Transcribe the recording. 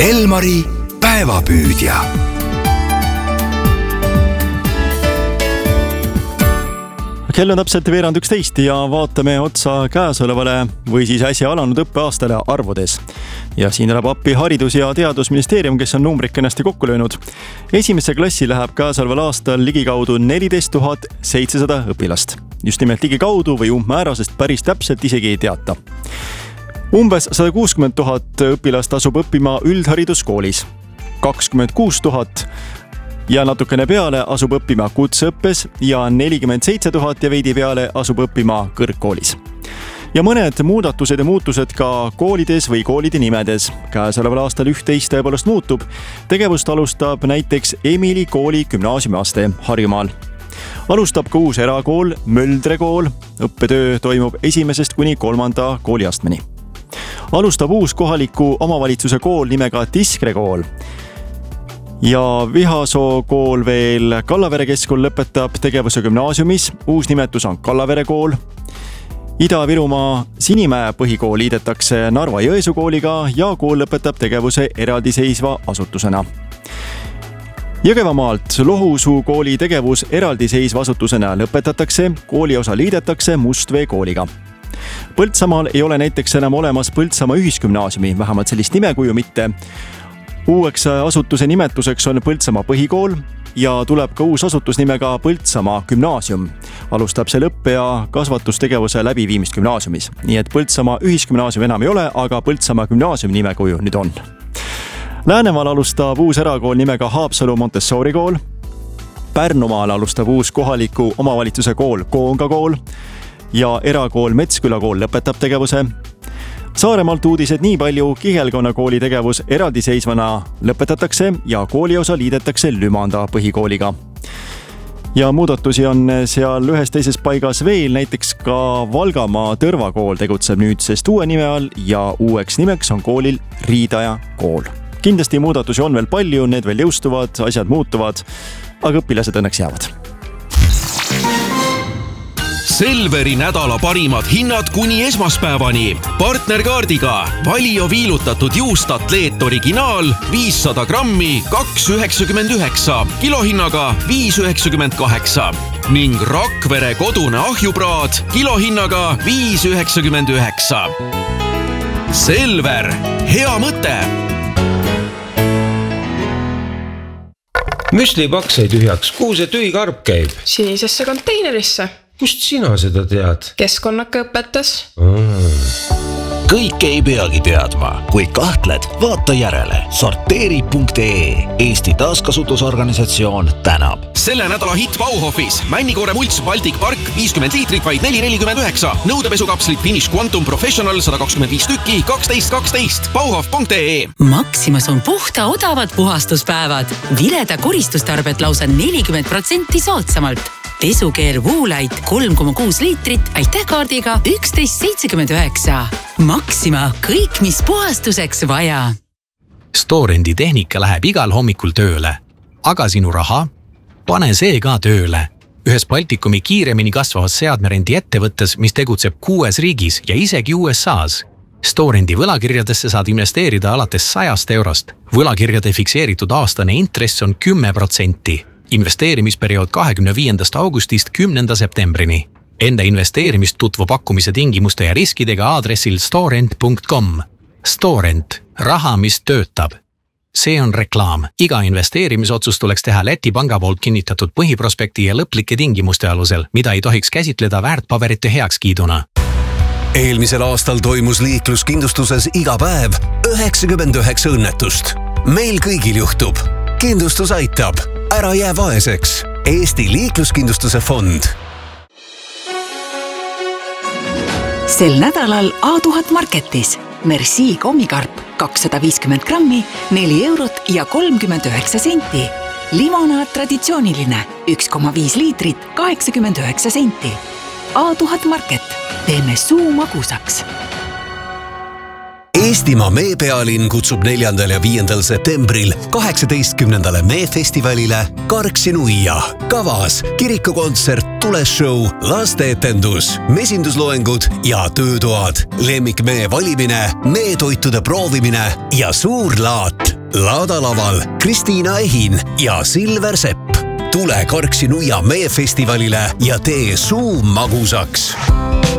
Elmari päevapüüdja. Kell on täpselt 11 ja vaatame otsa käesolevale või siis äsja alanud õppeaastale arvudes. Ja siin läheb appi Haridus- ja Teadusministeerium, kes on numbrid kenasti kokku löönud. Esimesse klassi läheb käesoleval aastal ligikaudu 14 700 õpilast. Just nimelt ligikaudu või umbmäära, sest päris täpselt isegi ei teata. Umbes 160 000 õpilast asub õppima üldhariduskoolis. 26 000 ja natukene peale asub õppima kutseõppes ja 47 000 ja veidi peale asub õppima kõrgkoolis. Ja mõned muudatused ja muutused ka koolides või koolide nimedes. Käesoleval aastal 11 tõepoolest muutub. Tegevust alustab näiteks Emili kooli gümnaasiumiaste Harjumaal. Alustab ka uus erakool Möldre kool. Õppetöö toimub 1. kuni 3. kooliastmeni. Alustab uus kohaliku omavalitsuse kool nimega Tiskre kool. Ja Vihasoo kool veel Kallavere keskkool lõpetab tegevuse gümnaasiumis. Uus nimetus on Kallavere kool. Ida-Virumaa Sinimäe põhikool liidetakse Narva-Jõesuu kooliga ja kool lõpetab tegevuse eraldiseisva asutusena. Jõgevamaalt Lohusuu kooli tegevus eraldiseisva asutusena lõpetatakse, kooliosa liidetakse Mustvee kooliga. Põltsamaal ei ole näiteks enam olemas Põltsamaa ühisgümnaasiumi, vähemalt sellist nimekuju mitte. Uueks asutuse nimetuseks on Põltsamaa põhikool ja tuleb ka uus asutus nimega Põltsamaa gümnaasium. Alustab see õppe- ja kasvatustegevuse läbiviimist gümnaasiumis. Nii et Põltsamaa ühisgümnaasium enam ei ole, aga Põltsamaa gümnaasium nimekuju nüüd on. Läänemaal alustab uus erakool nimega Haapsalu Montessori kool. Pärnumaal alustab uus kohaliku omavalitsuse kool Koonga kool ja erakool Metsküla kool lõpetab tegevuse. Saaremaalt uudised nii palju, Kihelkonna kooli tegevus eraldiseisvana lõpetatakse ja kooliosa liidetakse Lümanda põhikooliga. Ja muudatusi on seal ühes teises paigas veel, näiteks ka Valgamaa Tõrva kool tegutseb nüüdsest uue nime all ja uueks nimeks on koolil Riidaja kool. Kindlasti muudatusi on veel palju, need veel jõustuvad, asjad muutuvad, aga õpilased õnneks jäävad. Selveri nädala parimad hinnad kuni esmaspäevani. Partnerkaardiga Valio viilutatud juustatleet originaal 500 grammi 2,99, kilohinnaga 5,98 ning Rakvere kodune ahjupraad kilohinnaga 5,99. Selver, hea mõte! Müslipaks sai tühjaks, kuhu see tühi karp käib? Sinisesse konteinerisse. Kust sina seda tead? Keskkonnaka õpetas. Kõike ei peagi teadma. Kui kahtled, vaata järele. Sorteeri.ee Eesti taaskasutusorganisatsioon tänab. Selle nädala hitt Bauhofis. Männikoore mults Baltic Park 50 liitrit vaid 4,49. Nõudepesukapslit Finish Quantum Professional 125 tükki 12,12. Bauhof.ee Maximas on puhta odavad puhastuspäevad. Vileda koristustarbet lausa 40% soodsamalt. Pesukeel Woolite 3,6 liitrit, aitähkaardiga 11,79. Maxima, kõik mis puhastuseks vaja. Storendi tehnika läheb igal hommikul tööle. Aga sinu raha? Pane see ka tööle. Ühes Baltikumi kiiremini kasvavas seadmerendi ettevõttes, mis tegutseb 6 riigis ja isegi USAs. Storendi võlakirjadesse saad investeerida alates 100 eurost. Võlakirjade fikseeritud aastane intress on 10%. Investeerimisperiood 25. augustist 10. septembrini. Enda investeerimist tutvu pakkumise tingimuste ja riskidega aadressil storent.com. Storent. Raha, mis töötab. See on reklaam. Iga investeerimisotsus tuleks teha Läti panga poolt kinnitatud põhiprospekti ja lõplike tingimuste alusel, mida ei tohiks käsitleda väärtpaberite heakskiiduna. Eelmisel aastal toimus liikluskindlustuses iga päev 99 õnnetust. Meil kõigil juhtub. Kindlustus aitab. Ära jää vaeseks. Eesti liikluskindlustuse fond. Sel nädalal A1000 Marketis. Merci kommikarp 250 grammi, 4 eurot ja 39 senti. Limonaad traditsiooniline 1,5 liitrit, 89 senti. A1000 Market. Teeme suu magusaks. Eestimaa meepealinn kutsub 4. ja 5. septembril 18. meefestivalile Karksi-Nuia. Kavas kirikukontsert, tuleshow, lasteetendus, mesindusloengud ja töötoad, lemmikmee valimine, meetoitude proovimine ja suur laat. Laadalaval Kristiina Ehin ja Silver Sepp. Tule Karksi-Nuia meefestivalile ja tee suu magusaks.